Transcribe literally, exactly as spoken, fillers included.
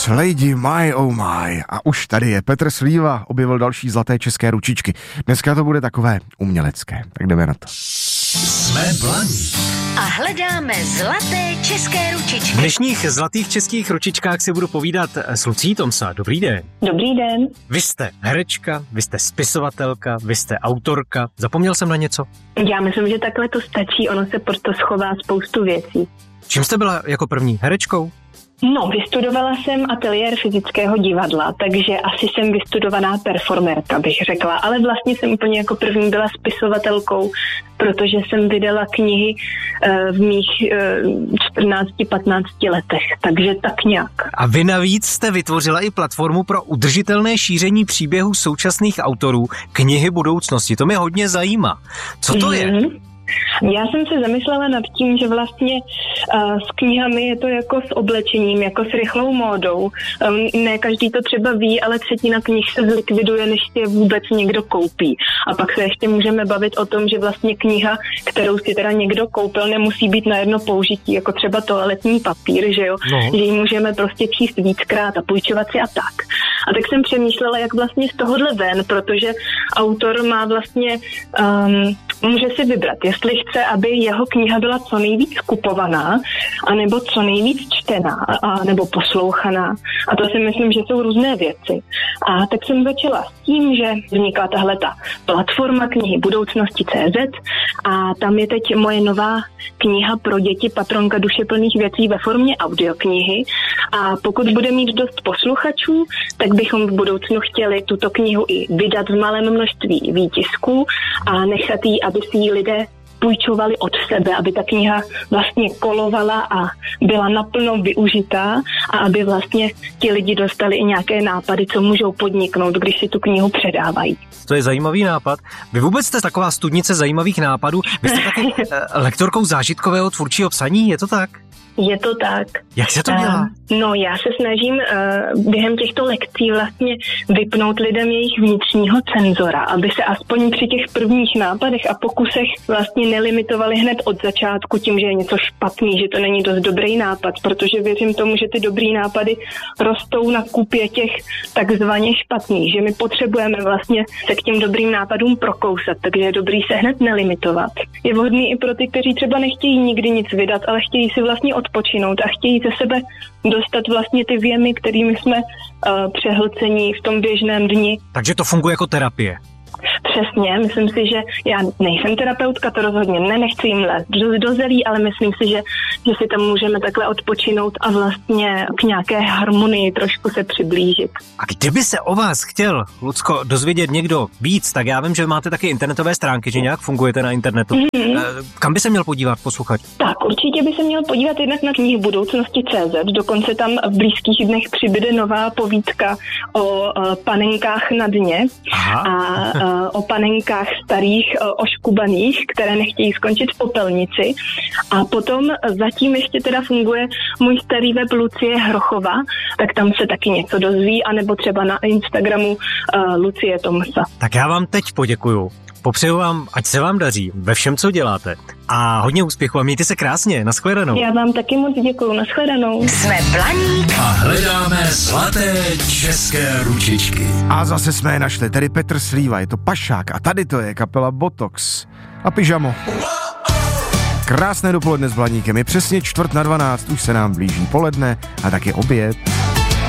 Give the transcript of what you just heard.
Lady My Oh My. A už tady je Petr Slíva, objevil další zlaté české ručičky. Dneska to bude takové umělecké, tak jdeme na to. Jsme Blaník a hledáme zlaté české ručičky. V dnešních zlatých českých ručičkách si budu povídat s Lucí Tomsa. Dobrý den. Dobrý den. Vy jste herečka, vy jste spisovatelka, vy jste autorka. Zapomněl jsem na něco? Já myslím, že takhle to stačí, ono se proto schová spoustu věcí. Čím jste byla jako první? Herečkou? No, vystudovala jsem ateliér fyzického divadla, takže asi jsem vystudovaná performerka, bych řekla. Ale vlastně jsem úplně jako první byla spisovatelkou, protože jsem vydala knihy uh, v mých uh, čtrnácti patnácti letech, takže tak nějak. A vy navíc jste vytvořila i platformu pro udržitelné šíření příběhů současných autorů knihy budoucnosti. To mě hodně zajímá. Co to mm-hmm. je? Já jsem se zamyslela nad tím, že vlastně uh, s knihami je to jako s oblečením, jako s rychlou módou. Um, ne každý to třeba ví, ale třetina knih se zlikviduje, než si je vůbec někdo koupí. A pak se ještě můžeme bavit o tom, že vlastně kniha, kterou si teda někdo koupil, nemusí být na jedno použití, jako třeba toaletní papír, že jo? No. Že ji můžeme prostě číst víckrát a půjčovat si a tak. A tak jsem přemýšlela, jak vlastně z tohohle ven, protože autor má vlastně, um, může si vybrat, jestli chce, aby jeho kniha byla co nejvíc kupovaná, anebo co nejvíc čtená, a, nebo poslouchaná. A to si myslím, že jsou různé věci. A tak jsem začala s tím, že vznikla tahle ta platforma knihy budoucnosti tečka cé zet a tam je teď moje nová kniha pro děti Patronka dušeplných věcí ve formě audioknihy. A pokud bude mít dost posluchačů, tak bychom v budoucnu chtěli tuto knihu i vydat v malém množství výtisků a nechat ji, aby si ji lidé půjčovali od sebe, aby ta kniha vlastně kolovala a byla naplno využitá a aby vlastně ti lidi dostali i nějaké nápady, co můžou podniknout, když si tu knihu předávají. To je zajímavý nápad. Vy vůbec jste taková studnice zajímavých nápadů. Vy jste taky lektorkou zážitkového tvůrčího psaní, je to tak? Je to tak. Jak se to dělá? Uh, no, já se snažím uh, během těchto lekcí vlastně vypnout lidem jejich vnitřního cenzora, aby se aspoň při těch prvních nápadech a pokusech vlastně nelimitovali hned od začátku tím, že je něco špatný, že to není dost dobrý nápad, protože věřím tomu, že ty dobrý nápady rostou na kupě těch takzvaně špatných, že my potřebujeme vlastně se k těm dobrým nápadům prokousat, takže je dobrý se hned nelimitovat. Je vhodný i pro ty, kteří třeba nechtějí nikdy nic vydat, ale chtějí si vlastně odpočinout a chtějí ze sebe dostat vlastně ty věmy, kterými jsme uh, přehlcení v tom běžném dni. Takže to funguje jako terapie. Přesně, myslím si, že já nejsem terapeutka, to rozhodně ne, nechci jim lézt do, do zelí, ale myslím si, že, že si tam můžeme takhle odpočinout a vlastně k nějaké harmonii trošku se přiblížit. A kdyby se o vás chtěl, Lucko, dozvědět někdo víc, tak já vím, že máte taky internetové stránky, že nějak fungujete na internetu. Mm-hmm. Kam by se měl podívat posluchač? Tak, určitě by se měl podívat jednak na knihu budoucnosti tečka cé zet, dokonce tam v blízkých dnech přibyde nová povídka o uh, panenkách na dně. Aha. a o panenkách starých, oškubaných, které nechtějí skončit v popelnici. A potom zatím ještě teda funguje můj starý web Lucie Hrochova, tak tam se taky něco dozví, anebo třeba na Instagramu uh, Lucie Tomsa. Tak já vám teď poděkuju. Popřeju vám, ať se vám daří ve všem, co děláte. A hodně úspěchu a mějte se krásně. Nashledanou. Já vám taky moc děkuju. Nashledanou. Jsme Blaník a hledáme zlaté české ručičky. A zase jsme je našli, tady Petr Slíva, je to Pašák a tady to je kapela Botox a Pyžamo. Krásné dopoledne s Blaníkem, je přesně čtvrt na dvanáct, už se nám blíží poledne a taky oběd.